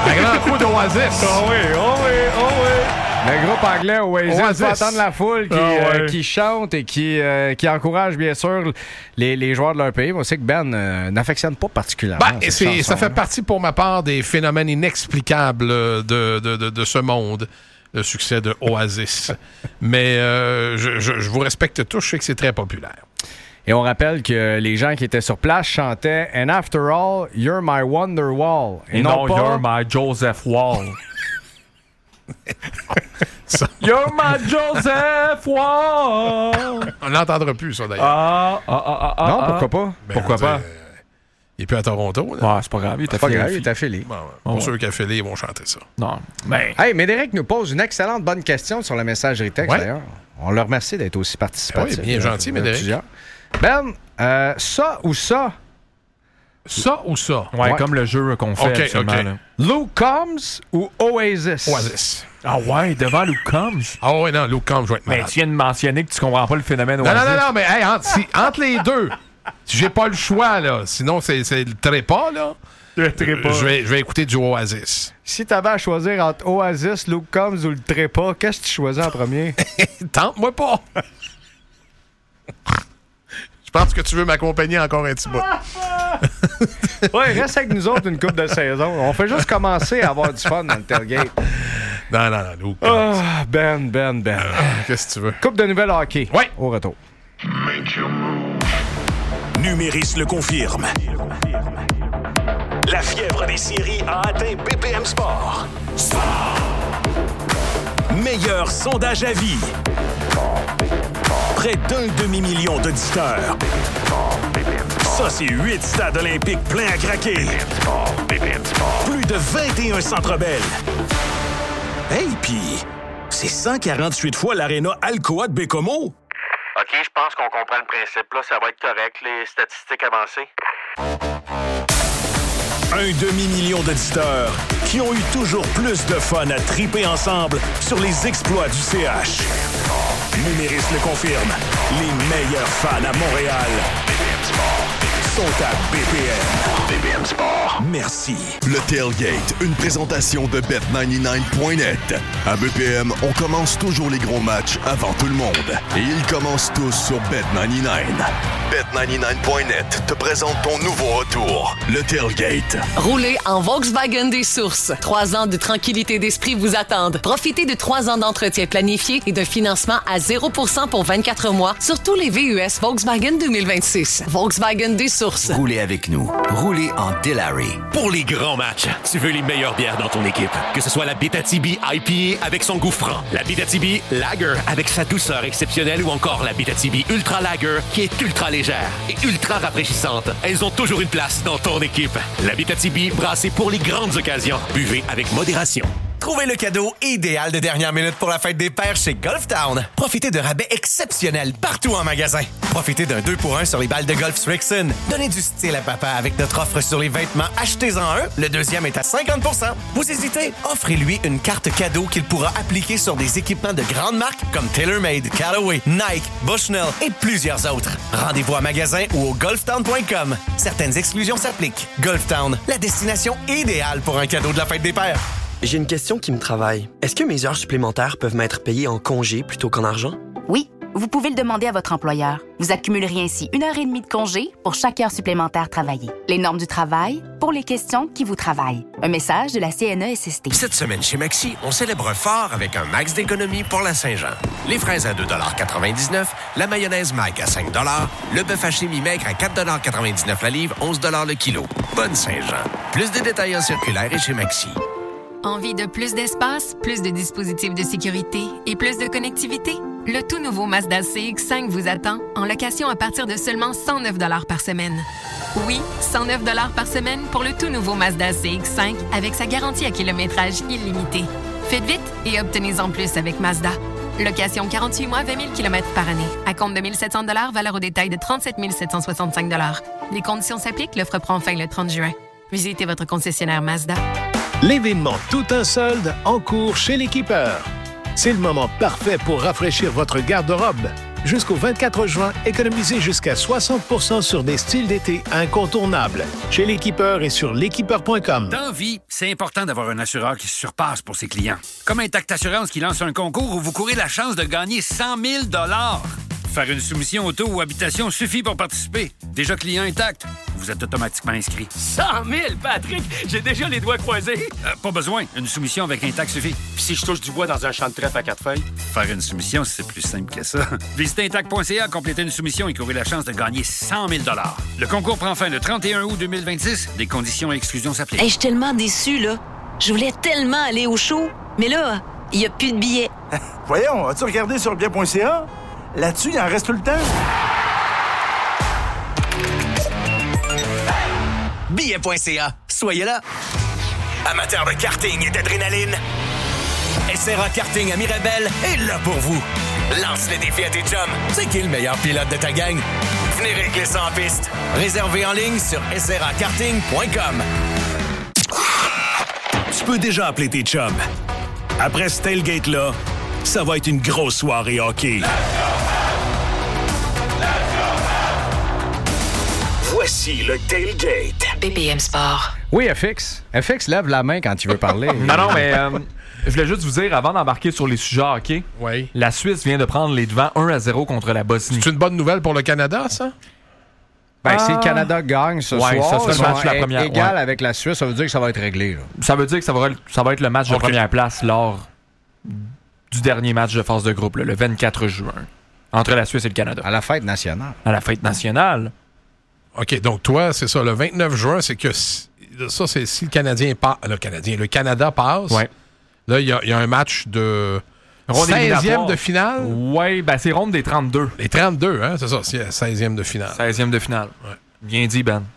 Un grand coup d'Oasis. Oh oui. Le groupe anglais Oasis va entendre la foule qui chante et qui encourage bien sûr les joueurs de leur pays. On sait que Ben n'affectionne pas particulièrement ça fait partie pour ma part des phénomènes inexplicables de ce monde, le succès de Oasis. Mais je vous respecte tous, je sais que c'est très populaire. Et on rappelle que les gens qui étaient sur place chantaient « And after all, you're my Wonderwall ». Et non, you're my Joseph Wall. You're my Joseph Wall. On n'entendra plus, ça, d'ailleurs. Non, pourquoi pas? Pourquoi pas? Il est plus à Toronto. Là. C'est pas grave, il est affilié. Pour ceux qui affiliés, ils vont chanter ça. Non. Hey, Médéric nous pose une excellente bonne question sur la messagerie texte, d'ailleurs. On le remercie d'être aussi participatif. Oui, bien gentil, Médéric. Ben, ça ou ça? Ça ou ça? Ouais, comme le jeu qu'on fait actuellement. OK. Là. Luke Combs ou Oasis? Oasis. Ah ouais, devant Luke Combs? Ah ouais, non, Luke Combs, je vais être malade. Mais tu viens de mentionner que tu comprends pas le phénomène Oasis. Non, mais hey, entre les deux, si j'ai pas le choix, là, sinon c'est le trépas, là. Le trépas. Je vais écouter du Oasis. Si t'avais à choisir entre Oasis, Luke Combs ou le trépas, qu'est-ce que tu choisis en premier? Tente-moi pas! Je pense que tu veux m'accompagner encore un petit bout. Ouais, reste avec nous autres une couple de saison. On fait juste commencer à avoir du fun dans le tailgate. Non, Luke. Ben. Qu'est-ce que tu veux? Coupe de nouvelles hockey. Ouais. Au retour. Numéris le confirme. La fièvre des séries a atteint BPM Sport. Meilleur sondage à vie. Près d'1 demi-million d'auditeurs. Ça, c'est 8 stades olympiques pleins à craquer. Plus de 21 Centre Bell. Hey, pis c'est 148 fois l'aréna Alcoa de Bécomo. OK, je pense qu'on comprend le principe. Là, ça va être correct, les statistiques avancées. 1 demi-million d'auditeurs qui ont eu toujours plus de fun à triper ensemble sur les exploits du CH. Numéris le confirme. Les meilleurs fans à Montréal sont à BPM. BPM Sport. Merci. Le Tailgate, une présentation de Bet99.net. À BPM, on commence toujours les gros matchs avant tout le monde. Et ils commencent tous sur Bet99. Bet99.net te présente ton nouveau retour, le Tailgate. Roulez en Volkswagen des Sources. 3 ans de tranquillité d'esprit vous attendent. Profitez de 3 ans d'entretien planifié et de financement à 0% pour 24 mois sur tous les VUS Volkswagen 2026. Volkswagen des Sources. Roulez avec nous. Roulez en Delary. Pour les grands matchs, tu veux les meilleures bières dans ton équipe. Que ce soit la Abitibi IPA avec son goût franc, la Abitibi Lager avec sa douceur exceptionnelle ou encore la Abitibi Ultra Lager qui est ultra légère et ultra rafraîchissante. Elles ont toujours une place dans ton équipe. La Abitibi brassée pour les grandes occasions. Buvez avec modération. Trouvez le cadeau idéal de dernière minute pour la fête des pères chez Golf Town. Profitez de rabais exceptionnels partout en magasin. Profitez d'un 2 pour 1 sur les balles de golf Srixon. Donnez du style à papa avec notre offre sur les vêtements. Achetez-en un, le deuxième est à 50%. Vous hésitez? Offrez-lui une carte cadeau qu'il pourra appliquer sur des équipements de grandes marques comme TaylorMade, Callaway, Nike, Bushnell et plusieurs autres. Rendez-vous à magasin ou au golftown.com. Certaines exclusions s'appliquent. Golf Town, la destination idéale pour un cadeau de la fête des pères. J'ai une question qui me travaille. Est-ce que mes heures supplémentaires peuvent m'être payées en congé plutôt qu'en argent? Oui, vous pouvez le demander à votre employeur. Vous accumulerez ainsi 1h30 de congé pour chaque heure supplémentaire travaillée. Les normes du travail pour les questions qui vous travaillent. Un message de la CNESST. Cette semaine chez Maxi, on célèbre fort avec un max d'économie pour la Saint-Jean. Les fraises à 2,99 $, la mayonnaise Mac à 5 $, le bœuf haché mi-maigre à 4,99 $ la livre, 11 $ le kilo. Bonne Saint-Jean. Plus de détails en circulaire et chez Maxi. Envie de plus d'espace, plus de dispositifs de sécurité et plus de connectivité? Le tout nouveau Mazda CX-5 vous attend en location à partir de seulement 109 $ par semaine. Oui, 109 $ par semaine pour le tout nouveau Mazda CX-5 avec sa garantie à kilométrage illimité. Faites vite et obtenez-en plus avec Mazda. Location 48 mois, 20 000 km par année. À compte de 1 700 $, valeur au détail de 37 765 $. Les conditions s'appliquent, l'offre prend fin le 30 juin. Visitez votre concessionnaire Mazda. L'événement Tout un solde en cours chez l'Équipeur. C'est le moment parfait pour rafraîchir votre garde-robe. Jusqu'au 24 juin, économisez jusqu'à 60% sur des styles d'été incontournables. Chez l'Équipeur et sur l'équipeur.com. Dans vie, c'est important d'avoir un assureur qui se surpasse pour ses clients. Comme Intact Assurance qui lance un concours où vous courez la chance de gagner 100 000 $. Faire une soumission auto ou habitation suffit pour participer. Déjà client Intact, vous êtes automatiquement inscrit. 100 000, Patrick! J'ai déjà les doigts croisés. Pas besoin. Une soumission avec Intact suffit. Puis si je touche du bois dans un champ de trèfle à 4 feuilles? Faire une soumission, c'est plus simple que ça. Visitez Intact.ca, complétez une soumission et courez la chance de gagner 100 000 $. Le concours prend fin le 31 août 2026. Des conditions et exclusions s'appliquent. Hey, je suis tellement déçu, là. Je voulais tellement aller au show, mais là, il n'y a plus de billets. Voyons, as-tu regardé sur bien.ca? Là-dessus, il en reste tout le temps. Billet.ca. Soyez là. Amateurs de karting et d'adrénaline, SRA Karting à Mirabel est là pour vous. Lance le défi à tes chums. C'est qui le meilleur pilote de ta gang? Venez régler ça en piste. Réservez en ligne sur srakarting.com. Tu peux déjà appeler tes chums. Après ce tailgate-là, ça va être une grosse soirée hockey. Voici le tailgate. BPM Sport. Oui, FX. FX lève la main quand il veut parler. Non, mais je voulais juste vous dire, avant d'embarquer sur les sujets hockey, la Suisse vient de prendre les devants 1-0 contre la Bosnie. C'est une bonne nouvelle pour le Canada, ça? Ben, si le Canada gagne ce soir, ça sera le match de la première. Égal avec la Suisse, ça veut dire que ça va être réglé. Là. Ça veut dire que ça va être le match de première place lors du dernier match de phase de groupe, le 24 juin, entre la Suisse et le Canada. À la fête nationale. À la fête nationale. OK, donc toi, c'est ça, le 29 juin, c'est que ça, c'est si le Canada passe. Ouais. Là, il y a un match de 16e de finale. Oui, ben c'est ronde des 32. Les 32, hein, c'est ça, c'est 16e de finale. 16e de finale. Ouais. Bien dit, Ben.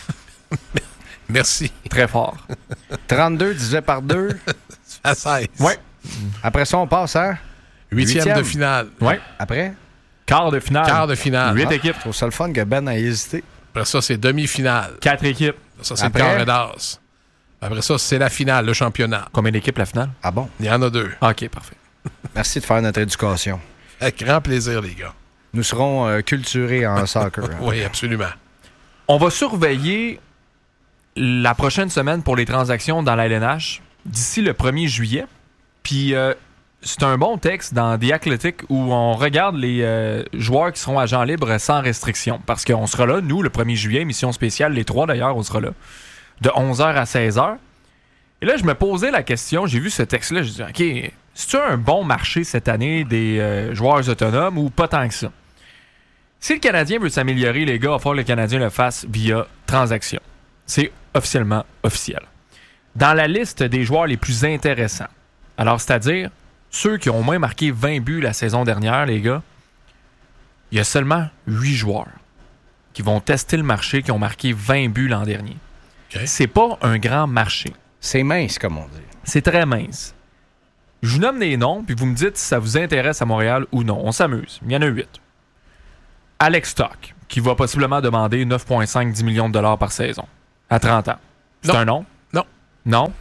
Merci. Très fort. 32 divisé par 2. À 16. Oui. Après ça, on passe à 8e de finale. Oui. Après? Quart de finale. Quart de finale. 8 équipes. Je trouve ça le fun que Ben a hésité. Après ça, c'est demi-finale. 4 équipes. Ça, c'est le carré d'as. Après ça, c'est la finale, le championnat. Combien d'équipes la finale? Ah bon? Il y en a 2. OK, parfait. Merci de faire notre éducation. Avec grand plaisir, les gars. Nous serons culturés en soccer. Oui, absolument. On va surveiller la prochaine semaine pour les transactions dans la LNH d'ici le 1er juillet. Puis c'est un bon texte dans The Athletic où on regarde les joueurs qui seront agents libres sans restriction. Parce qu'on sera là, nous, le 1er juillet, émission spéciale, les 3 d'ailleurs, on sera là, de 11h à 16h. Et là, je me posais la question, j'ai vu ce texte-là, je me dis, OK, c'est-tu un bon marché cette année des joueurs autonomes ou pas tant que ça? Si le Canadien veut s'améliorer, les gars, il va falloir que le Canadien le fasse via transaction. C'est officiellement officiel. Dans la liste des joueurs les plus intéressants, alors c'est-à-dire ceux qui ont au moins marqué 20 buts la saison dernière, les gars, il y a seulement 8 joueurs qui vont tester le marché, qui ont marqué 20 buts l'an dernier. Okay. C'est pas un grand marché. C'est mince, comme on dit. C'est très mince. Je vous nomme des noms, puis vous me dites si ça vous intéresse à Montréal ou non. On s'amuse. Il y en a 8. Alex Stock, qui va possiblement demander 9,5-10 millions de dollars par saison, à 30 ans. C'est un nom? Non. Non?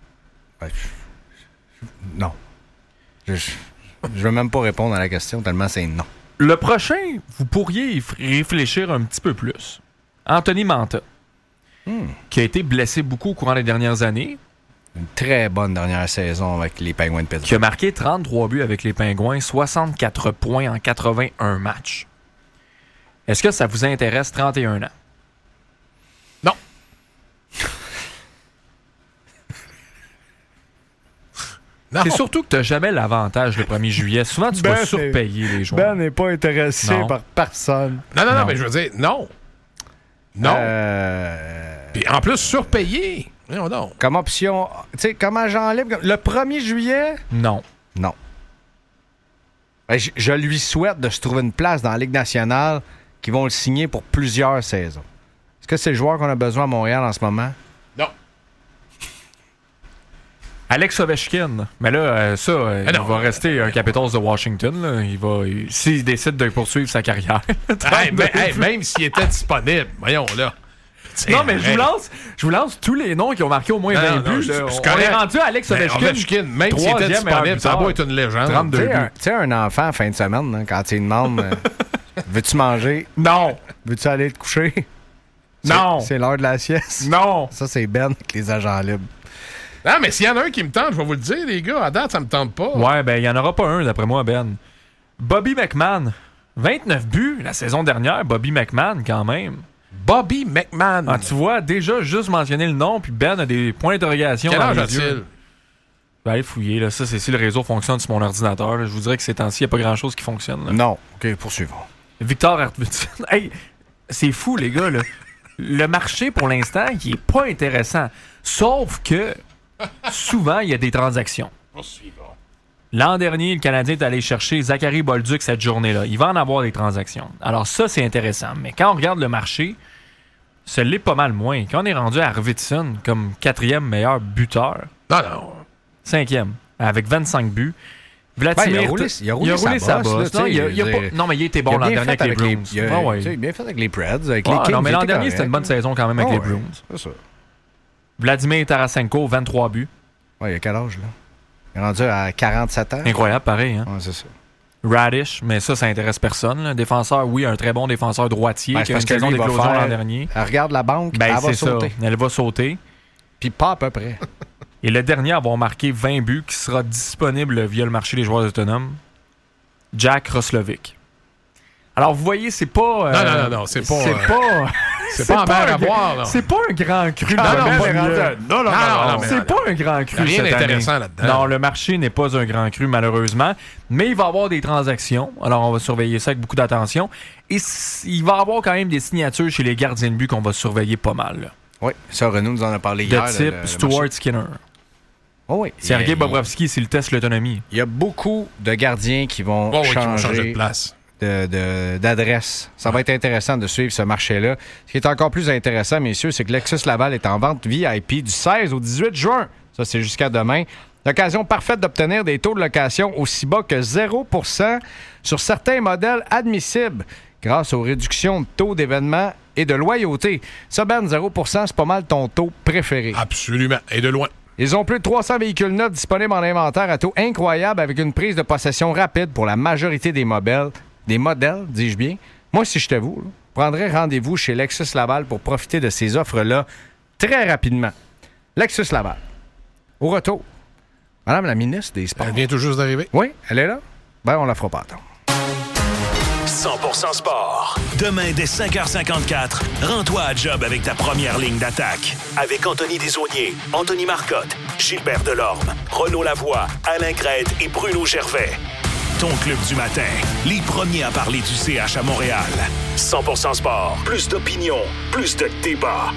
Non. Je veux même pas répondre à la question tellement c'est non. Le prochain, vous pourriez y réfléchir un petit peu plus. Anthony Manta, qui a été blessé beaucoup au courant des dernières années. Une très bonne dernière saison avec les Penguins de Pittsburgh. Qui a marqué 33 buts avec les Penguins, 64 points en 81 matchs. Est-ce que ça vous intéresse 31 ans? Non. Non. C'est surtout que tu n'as jamais l'avantage le 1er juillet. Souvent, tu vas surpayer les joueurs. Ben n'est pas intéressé par personne. Non, mais je veux dire, non. Non. Puis en plus, surpayé. Non. Comme option, tu sais, comme agent libre, le 1er juillet? Non. Non. Ben, je lui souhaite de se trouver une place dans la Ligue nationale qui vont le signer pour plusieurs saisons. Est-ce que c'est le joueur qu'on a besoin à Montréal en ce moment? Non. Alex Ovechkin. Mais là, il va rester un Capitals de Washington. Là. S'il décide de poursuivre sa carrière. Même s'il était disponible, voyons là. Non, mais je vous lance tous les noms qui ont marqué au moins 20 buts. On est rendu à Alex Ovechkin. Même s'il était disponible, ça va être une légende. 32 buts. Tu sais, un enfant en fin de semaine, hein, quand il demande veux-tu manger? Non. Veux-tu aller te coucher? Non. C'est l'heure de la sieste? Non. Ça, c'est Ben avec les agents libres. Non, mais s'il y en a un qui me tente, je vais vous le dire, les gars, à date, ça me tente pas. Ouais, ben, il n'y en aura pas un, d'après moi, Ben. Bobby McMahon. 29 buts la saison dernière. Bobby McMahon, quand même. Bobby McMahon. Ah, tu vois, déjà, juste mentionner le nom, puis Ben a des points d'interrogation. Quel âge les a-t-il? yeux. Je vais aller fouiller, là. Ça, c'est si le réseau fonctionne sur mon ordinateur. Là. Je vous dirais que ces temps-ci, il n'y a pas grand-chose qui fonctionne. Là. Non. OK, poursuivons. Victor Arvidsson. Hey, c'est fou, les gars, là. Le marché, pour l'instant, il est pas intéressant. Sauf que, souvent, il y a des transactions. Poursuivons. L'an dernier, le Canadien est allé chercher Zachary Bolduc cette journée-là. Il va en avoir des transactions. Alors ça, c'est intéressant. Mais quand on regarde le marché, ça l'est pas mal moins. Quand on est rendu à Arvidsson comme 4e meilleur buteur... Non. 5e, avec 25 buts. Vladimir... il a roulé sa bosse. Non, mais il était bon l'an dernier avec les Bruins. Il a bien fait avec les Preds, avec les Kings. Non, mais l'an dernier, c'était une bonne saison quand même avec les Bruins. C'est ça. Vladimir Tarasenko, 23 buts. Ouais, il a quel âge, là? Il est rendu à 47 ans. Incroyable, pareil. Hein? Ouais, c'est ça. Radish, mais ça intéresse personne. Là. Défenseur, oui, un très bon défenseur droitier qui a une saison d'éclosion l'an dernier. Elle regarde la banque, elle va sauter. Elle va sauter. Puis pas à peu près. Et le dernier à avoir marqué 20 buts qui sera disponible via le marché des joueurs autonomes, Jack Roslovic. Alors, vous voyez, c'est pas... Non, c'est pas... C'est pas en mer à boire, là. C'est pas un grand cru. Non, c'est pas un grand cru. Rien cette d'intéressant année. là-dedans. Non, le marché n'est pas un grand cru, malheureusement. Mais il va y avoir des transactions. Alors, on va surveiller ça avec beaucoup d'attention. Et il va y avoir quand même des signatures chez les gardiens de but qu'on va surveiller pas mal. Là. Oui, ça, Renaud nous en a parlé hier. De type Stuart Skinner. Oh oui. Sergei Bobrovski, c'est le test l'autonomie. Il y a beaucoup de gardiens qui vont changer de place. D'adresse. Ça va être intéressant de suivre ce marché-là. Ce qui est encore plus intéressant, messieurs, c'est que Lexus Laval est en vente VIP du 16 au 18 juin. Ça, c'est jusqu'à demain. L'occasion parfaite d'obtenir des taux de location aussi bas que 0% sur certains modèles admissibles grâce aux réductions de taux d'événements et de loyauté. Ça, Ben, 0%, c'est pas mal ton taux préféré. Absolument. Et de loin. Ils ont plus de 300 véhicules neufs disponibles en inventaire à taux incroyable avec une prise de possession rapide pour la majorité des modèles. Des modèles, dis-je bien. Moi, si j'étais vous, je prendrais rendez-vous chez Lexus Laval pour profiter de ces offres-là très rapidement. Lexus Laval. Au retour, Madame la ministre des Sports. Elle vient tout juste d'arriver. Oui, elle est là. Ben, on la fera pas attendre. 100% sport. Demain, dès 5h54, rends-toi à job avec ta première ligne d'attaque. Avec Anthony Desaulniers, Anthony Marcotte, Gilbert Delorme, Renaud Lavoie, Alain Crête et Bruno Gervais. Ton club du matin, les premiers à parler du CH à Montréal. 100% sport. Plus d'opinion, plus de débat.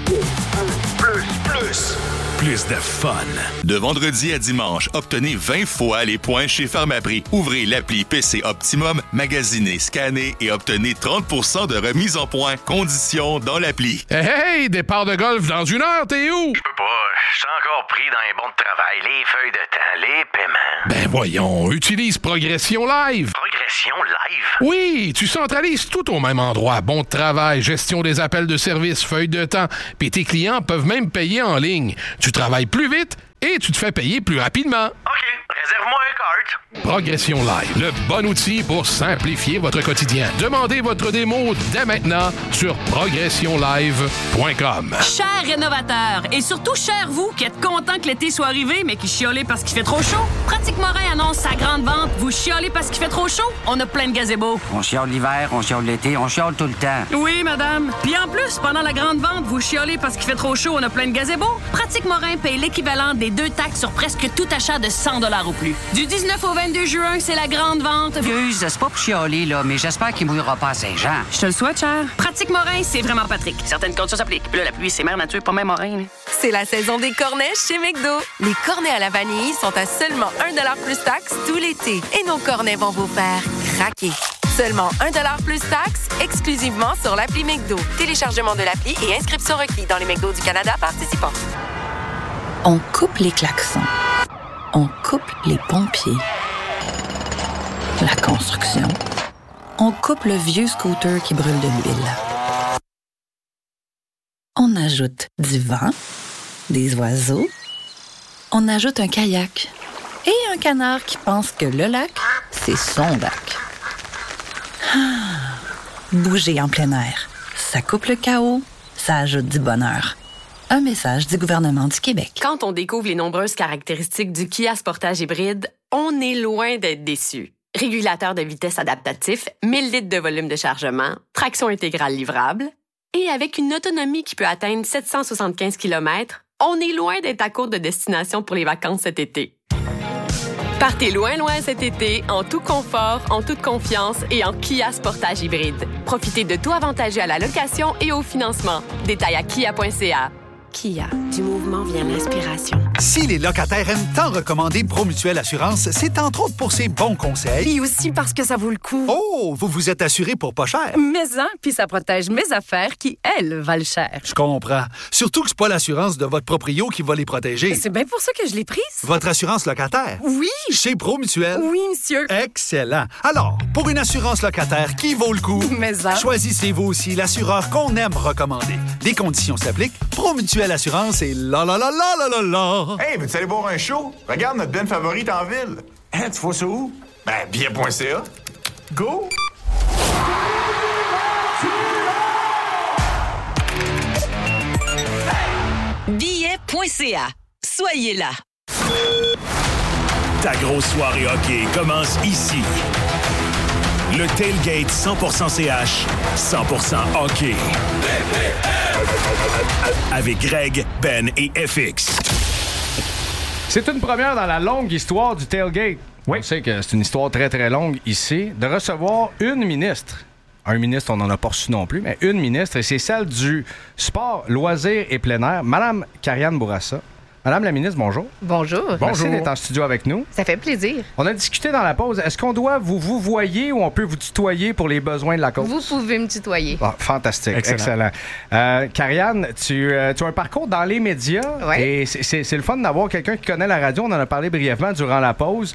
Plus de fun. De vendredi à dimanche, obtenez 20 fois les points chez Pharmaprix. Ouvrez l'appli PC Optimum, magasinez, scannez et obtenez 30% de remise en points. Conditions dans l'appli. Hey, départ de golf dans 1 heure, t'es où? Je peux pas, je suis encore pris dans les bons de travail, les feuilles de temps, les paiements. Ben voyons, utilise Progression Live. Progression Live? Oui, tu centralises tout au même endroit. Bon de travail, gestion des appels de service, feuilles de temps. Puis tes clients peuvent même payer en ligne. Tu travailles plus vite et tu te fais payer plus rapidement. OK, réserve-moi un cart. Progression Live, le bon outil pour simplifier votre quotidien. Demandez votre démo dès maintenant sur progressionlive.com. Chers rénovateurs, et surtout chers vous qui êtes contents que l'été soit arrivé, mais qui chiolez parce qu'il fait trop chaud, Pratique Morin annonce sa grande vente. Vous chiolez parce qu'il fait trop chaud? On a plein de gazebos. On chiole l'hiver, on chiole l'été, on chiole tout le temps. Oui, madame. Puis en plus, pendant la grande vente, vous chiolez parce qu'il fait trop chaud, on a plein de gazebos. Pratique Morin paye l'équivalent des 2 taxes sur presque tout achat de 100$ ou plus. Du 19 au 22 juin, c'est la grande vente. Excuse, c'est pas pour chialer, là, mais j'espère qu'il mouillera pas à Saint-Jean. Je te le souhaite, cher. Pratique Morin, c'est vraiment Patrick. Certaines conditions s'appliquent. Puis là, la pluie, c'est mère nature, pas même Morin. C'est la saison des cornets chez McDo. Les cornets à la vanille sont à seulement 1$ plus taxes tout l'été. Et nos cornets vont vous faire craquer. Seulement 1$ plus taxes, exclusivement sur l'appli McDo. Téléchargement de l'appli et inscription requis dans les McDo du Canada participants. On coupe les klaxons. On coupe les pompiers. La construction. On coupe le vieux scooter qui brûle de l'huile. On ajoute ajoute du vent, des oiseaux, on ajoute un kayak et un canard qui pense que le lac, c'est son lac. Bouger en plein air, ça coupe le chaos, ça ajoute du bonheur. Un message du gouvernement du Québec. Quand on découvre les nombreuses caractéristiques du Kia Sportage hybride, on est loin d'être déçu. Régulateur de vitesse adaptatif, 1000 litres de volume de chargement, traction intégrale livrable, et avec une autonomie qui peut atteindre 775 km, on est loin d'être à court de destination pour les vacances cet été. Partez loin cet été, en tout confort, en toute confiance et en Kia Sportage hybride. Profitez de tout avantageux à la location et au financement. Détails à kia.ca. Kia, du mouvement vient l'inspiration. Si les locataires aiment tant recommander Promutuelle Assurance, c'est entre autres pour ses bons conseils. Et aussi parce que ça vaut le coup. Oh, vous vous êtes assuré pour pas cher. Mais puis ça protège mes affaires qui, elles, valent cher. Je comprends. Surtout que c'est pas l'assurance de votre proprio qui va les protéger. C'est bien pour ça que je l'ai prise. Votre assurance locataire? Oui. Chez Promutuelle? Oui, monsieur. Excellent. Alors, pour une assurance locataire qui vaut le coup, choisissez-vous aussi l'assureur qu'on aime recommander. Des conditions s'appliquent. Promutuelle Assurance et la la la la la la la. Hey, veux-tu aller voir un show? Regarde notre band favorite en ville. Hein, tu vois ça où? Ben, billet.ca. Go! Billet.ca. Soyez là. Ta grosse soirée hockey commence ici. Le tailgate 100% CH, 100% hockey. Avec Greg, Ben et FX. C'est une première dans la longue histoire du tailgate. Oui. On sait que c'est une histoire très, très longue ici, de recevoir une ministre. Un ministre, on n'en a pas reçu non plus, mais une ministre, et c'est celle du sport, loisirs et plein air, Mme Karianne Bourassa. Madame la ministre, bonjour. Bonjour. Merci d'être en studio avec nous. Ça fait plaisir. On a discuté dans la pause. Est-ce qu'on doit vous voyer ou on peut vous tutoyer pour les besoins de la cause? Vous pouvez me tutoyer. Ah, fantastique. Excellent. Karianne, tu as un parcours dans les médias. Ouais. Et c'est le fun d'avoir quelqu'un qui connaît la radio. On en a parlé brièvement durant la pause.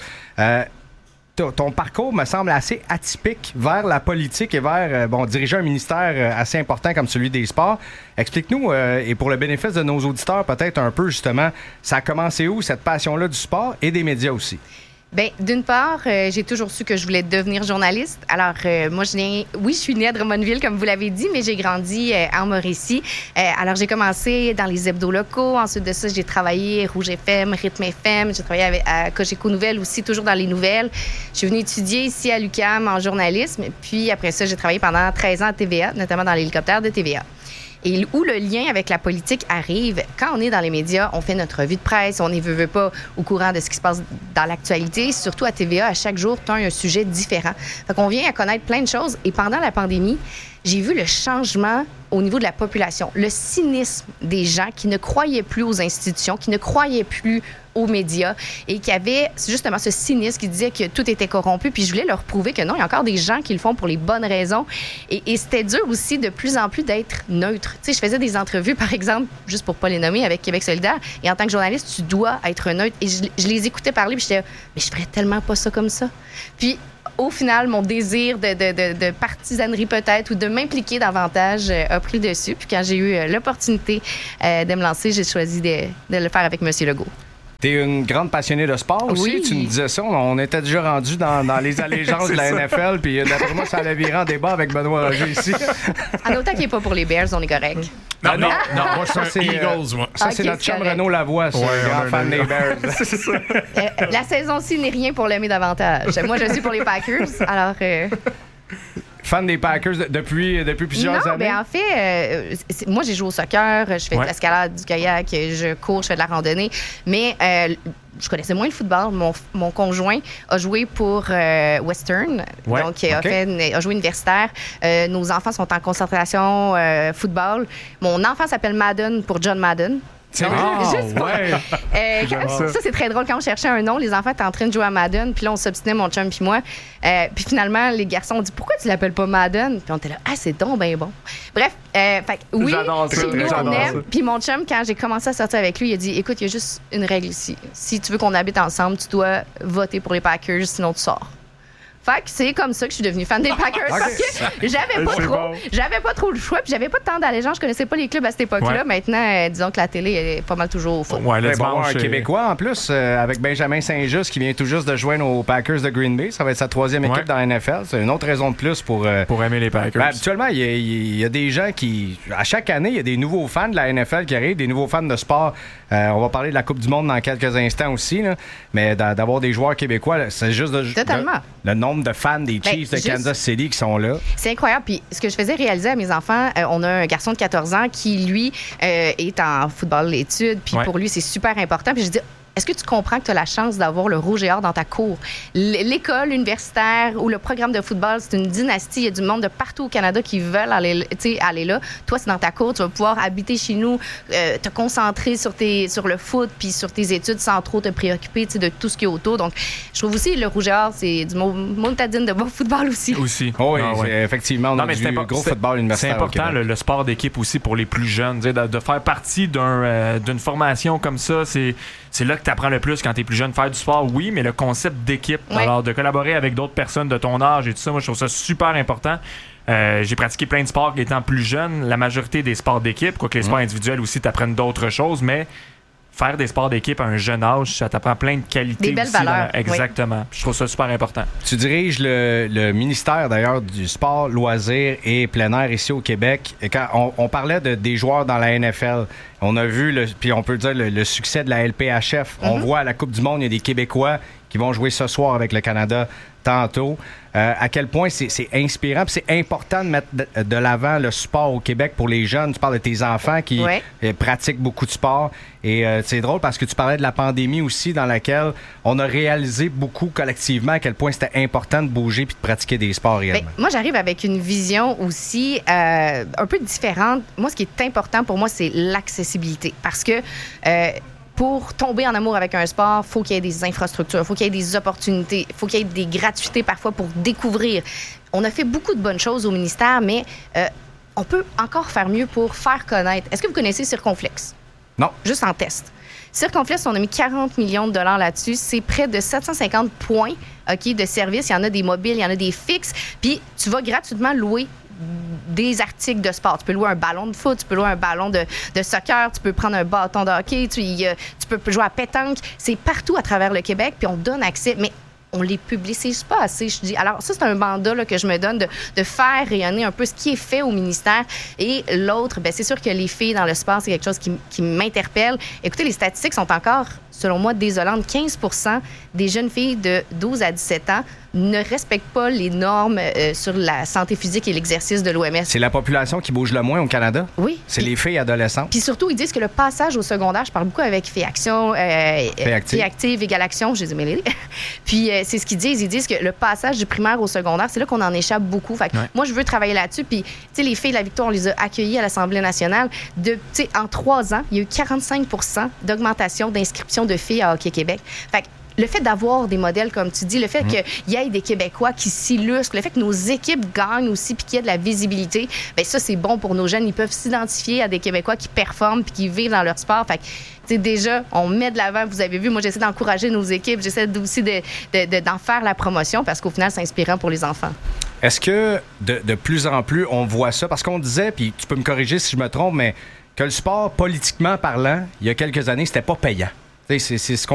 Ton parcours me semble assez atypique vers la politique et vers diriger un ministère assez important comme celui des sports. Explique-nous, et pour le bénéfice de nos auditeurs, peut-être un peu justement, ça a commencé où, cette passion-là du sport et des médias aussi? Bien, d'une part, j'ai toujours su que je voulais devenir journaliste. Alors, moi, je suis née à Drummondville, comme vous l'avez dit, mais j'ai grandi en Mauricie. Alors, j'ai commencé dans les hebdos locaux. Ensuite de ça, j'ai travaillé Rouge FM, Rythme FM. J'ai travaillé à Cogeco Nouvelles aussi, toujours dans les nouvelles. Je suis venue étudier ici à l'UQAM en journalisme. Puis après ça, j'ai travaillé pendant 13 ans à TVA, notamment dans l'hélicoptère de TVA. Et où le lien avec la politique arrive, quand on est dans les médias, on fait notre revue de presse, on ne veut pas au courant de ce qui se passe dans l'actualité. Surtout à TVA, à chaque jour, tu as un sujet différent. Fait qu'on vient à connaître plein de choses. Et pendant la pandémie, j'ai vu le changement au niveau de la population, le cynisme des gens qui ne croyaient plus aux institutions, qui ne croyaient plus aux médias et qui avaient justement ce cynisme qui disait que tout était corrompu. Puis je voulais leur prouver que non, il y a encore des gens qui le font pour les bonnes raisons. Et c'était dur aussi de plus en plus d'être neutre. Tu sais, je faisais des entrevues, par exemple, juste pour pas les nommer, avec Québec solidaire. Et en tant que journaliste, tu dois être neutre. Et je les écoutais parler, puis j'étais, mais je ferais tellement pas ça comme ça. Puis au final, mon désir de partisanerie peut-être ou de m'impliquer davantage a pris le dessus. Puis quand j'ai eu l'opportunité de me lancer, j'ai choisi de le faire avec M. Legault. Tu es une grande passionnée de sport aussi. Oui. Tu nous disais ça. On était déjà rendu dans les allégeances de la NFL. Puis d'après moi, ça allait virer en débat avec Benoît Roger ici. En autant qu'il n'est pas pour les Bears, on est correct. Non, moi, je suis Eagles, moi. Ça, c'est notre chum Renaud Lavoie, c'est un grand fan des Bears. C'est ça. La saison-ci n'est rien pour l'aimer davantage. Moi, je suis pour les Packers, alors... Fan des Packers depuis plusieurs années? Non, en fait, moi, j'ai joué au soccer, je fais de l'escalade, du kayak, je cours, je fais de la randonnée, mais je connaissais moins le football. Mon conjoint a joué pour Western, donc a joué universitaire. Nos enfants sont en concentration football. Mon enfant s'appelle Madden pour John Madden. Ça, c'est très drôle. Quand on cherchait un nom, les enfants étaient en train de jouer à Madden, puis là, on s'obstinait, mon chum puis moi. Puis finalement, les garçons ont dit « Pourquoi tu l'appelles pas Madden? » Puis on était là « Ah, c'est donc ben bon. » Bref, oui, chez nous, on aime. Puis mon chum, quand j'ai commencé à sortir avec lui, il a dit « Écoute, il y a juste une règle ici. Si tu veux qu'on habite ensemble, tu dois voter pour les Packers, sinon tu sors. » Fait que c'est comme ça que je suis devenue fan des Packers. Parce que j'avais pas trop le choix, puis j'avais pas tant d'allégeance. Je connaissais pas les clubs à cette époque-là. Ouais. Maintenant, disons que la télé est pas mal toujours au fond. Ouais, le dimanche, un Québécois en plus, avec Benjamin Saint-Just qui vient tout juste de joindre aux Packers de Green Bay. Ça va être sa 3e équipe dans la NFL. C'est une autre raison de plus pour aimer les Packers. Ben, habituellement, il y a des gens qui... À chaque année, il y a des nouveaux fans de la NFL qui arrivent, des nouveaux fans de sport. On va parler de la Coupe du Monde dans quelques instants aussi. Là. Mais d'avoir des joueurs québécois, là, c'est juste le nombre de fans des Chiefs de Kansas City qui sont là. C'est incroyable. Puis ce que je faisais réaliser à mes enfants, on a un garçon de 14 ans qui, lui, est en football-études. Puis pour lui, c'est super important. Puis je dis... Est-ce que tu comprends que tu as la chance d'avoir le rouge et or dans ta cour? L'école universitaire ou le programme de football, c'est une dynastie. Il y a du monde de partout au Canada qui veulent aller là. Toi, c'est dans ta cour. Tu vas pouvoir habiter chez nous, te concentrer sur le foot puis sur tes études sans trop te préoccuper de tout ce qui est autour. Donc, je trouve aussi le rouge et or, c'est du montadine de bon football aussi. Oh, oui, effectivement, on a du gros football universitaire. C'est important, le sport d'équipe aussi pour les plus jeunes. De faire partie d'une formation comme ça, c'est là que tu apprends le plus quand tu es plus jeune. Faire du sport, oui, mais le concept d'équipe, alors de collaborer avec d'autres personnes de ton âge et tout ça, moi, je trouve ça super important. J'ai pratiqué plein de sports étant plus jeune. La majorité des sports d'équipe, quoique les sports individuels aussi t'apprennent d'autres choses, mais faire des sports d'équipe à un jeune âge, ça t'apprend plein de qualités. Des belles valeurs. Exactement. Oui. Je trouve ça super important. Tu diriges le ministère, d'ailleurs, du sport, loisirs et plein air ici au Québec. Et quand on parlait des joueurs dans la NFL, on a vu, puis on peut dire, le succès de la LPHF. On voit à la Coupe du Monde, il y a des Québécois qui vont jouer ce soir avec le Canada tantôt. À quel point c'est inspirant, puis c'est important de mettre de l'avant le sport au Québec pour les jeunes. Tu parles de tes enfants qui pratiquent beaucoup de sport. Et c'est drôle parce que tu parlais de la pandémie aussi, dans laquelle on a réalisé beaucoup collectivement à quel point c'était important de bouger puis de pratiquer des sports réellement. Moi, j'arrive avec une vision aussi un peu différente. Moi, ce qui est important pour moi, c'est l'accessibilité. Parce que... pour tomber en amour avec un sport, il faut qu'il y ait des infrastructures, il faut qu'il y ait des opportunités, il faut qu'il y ait des gratuités parfois pour découvrir. On a fait beaucoup de bonnes choses au ministère, mais on peut encore faire mieux pour faire connaître. Est-ce que vous connaissez Circonflex? Non. Juste en test. Circonflex, on a mis 40 millions de dollars là-dessus. C'est près de 750 points de service. Il y en a des mobiles, il y en a des fixes. Puis tu vas gratuitement louer des articles de sport. Tu peux louer un ballon de foot, tu peux louer un ballon de soccer, tu peux prendre un bâton de hockey, tu peux jouer à pétanque. C'est partout à travers le Québec, puis on donne accès. Mais on les publicise pas assez, je dis. Alors, ça, c'est un mandat là, que je me donne de faire rayonner un peu ce qui est fait au ministère. Et l'autre, c'est sûr que les filles dans le sport, c'est quelque chose qui m'interpelle. Écoutez, les statistiques sont encore, selon moi, désolantes. 15% des jeunes filles de 12 à 17 ans ne respectent pas les normes sur la santé physique et l'exercice de l'OMS. C'est la population qui bouge le moins au Canada? Oui. C'est les filles adolescentes? Puis surtout, ils disent que le passage au secondaire, je parle beaucoup avec Filles Action, Filles Active, Égal Action, je les ai mêlés. Puis c'est ce qu'ils disent. Ils disent que le passage du primaire au secondaire, c'est là qu'on en échappe beaucoup. Fait que moi, je veux travailler là-dessus. Puis, tu sais, les filles de la Victoire, on les a accueillies à l'Assemblée nationale. En 3 ans, il y a eu 45% d'augmentation d'inscription de filles à Hockey Québec. Fait que le fait d'avoir des modèles, comme tu dis, le fait qu'il y ait des Québécois qui s'illustrent, le fait que nos équipes gagnent aussi puis qu'il y ait de la visibilité, bien ça, c'est bon pour nos jeunes. Ils peuvent s'identifier à des Québécois qui performent puis qui vivent dans leur sport. Fait que, déjà, on met de l'avant, vous avez vu, moi, j'essaie d'encourager nos équipes, j'essaie aussi d'en faire la promotion parce qu'au final, c'est inspirant pour les enfants. Est-ce que de plus en plus, on voit ça? Parce qu'on disait, puis tu peux me corriger si je me trompe, mais que le sport, politiquement parlant, il y a quelques années, c'était pas payant. C'est ce qu'on